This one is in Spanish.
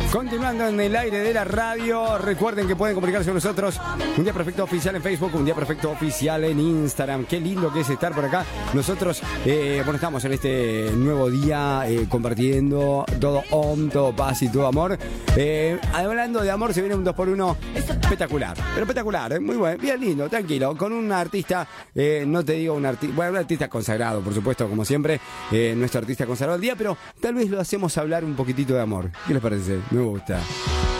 Continuando en el aire de la radio, recuerden que pueden comunicarse con nosotros. Un Día Perfecto Oficial en Facebook, Un Día Perfecto Oficial en Instagram. Qué lindo que es estar por acá. Nosotros, estamos en este nuevo día compartiendo todo todo paz y todo amor. Hablando de amor, se viene un 2x1 espectacular, pero espectacular, muy bueno, bien lindo, tranquilo, con un artista, no te digo un artista consagrado, por supuesto, como siempre, nuestro artista consagrado del día, pero tal vez lo hacemos hablar un poquitito de amor. ¿Qué les parece? Me gusta.